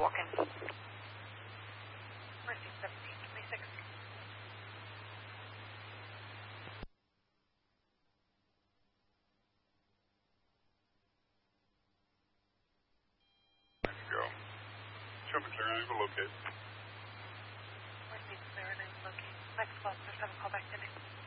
walk-in. Mercy 1726. Go. Show me clear angle, locate. Mercy clear and locate. Next call, 7, call back to me.